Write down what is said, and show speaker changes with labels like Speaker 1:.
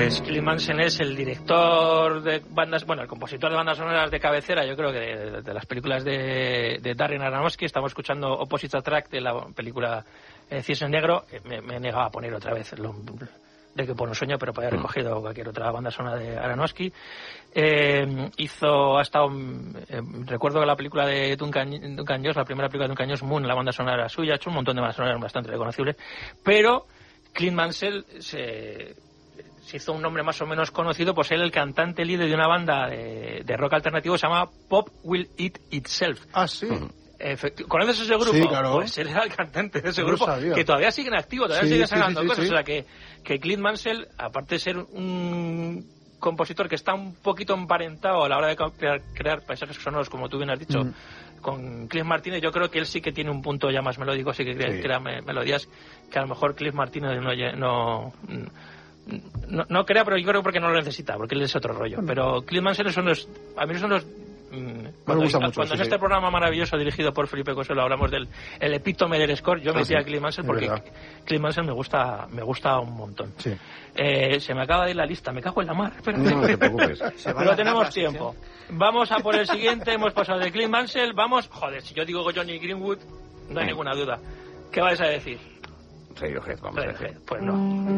Speaker 1: Pues Clint Mansell es el director de bandas, bueno, el compositor de bandas sonoras de cabecera, yo creo que de las películas de Darren Aronofsky. Estamos escuchando Opposite Attract de la película Cisne Negro. Me negaba a poner otra vez de que por un sueño, pero podía haber recogido cualquier otra banda sonora de Aronofsky. Recuerdo que la película de Duncan Jones, la primera película de Duncan Jones, Moon, la banda sonora era suya, ha hecho un montón de bandas sonoras bastante reconocibles, pero Clint Mansell se hizo un nombre más o menos conocido por ser el cantante líder de una banda de rock alternativo que se llama Pop Will Eat Itself.
Speaker 2: Ah, sí.
Speaker 1: ¿Conoces ese grupo?
Speaker 2: Sí, claro.
Speaker 1: Pues él era el cantante de ese grupo,
Speaker 2: sabía.
Speaker 1: que todavía siguen activos, todavía siguen sacando cosas.
Speaker 2: Sí.
Speaker 1: O sea, que Clint Mansell, aparte de ser un compositor que está un poquito emparentado a la hora de crear paisajes sonoros, como tú bien has dicho, con Cliff Martínez, yo creo que él sí que tiene un punto ya más melódico, sí que crea melodías que a lo mejor Cliff Martínez no crea, pero yo creo porque no lo necesita, porque él es otro rollo. Pero Clint Mansell a mí son los cuando en este programa maravilloso dirigido por Felipe Coselo hablamos del el epítome del score, yo me decía Clint Mansell porque Clint Mansell me gusta un montón. Se me acaba de ir la lista, me cago en la mar.
Speaker 3: No te preocupes.
Speaker 1: Pero tenemos tiempo. Vamos a por el siguiente. Hemos pasado de Clint Mansell. Vamos, joder, si yo digo Johnny Greenwood, no hay ninguna duda. ¿Qué vais a decir?
Speaker 3: Radiohead, vamos a decir.
Speaker 1: Pues no.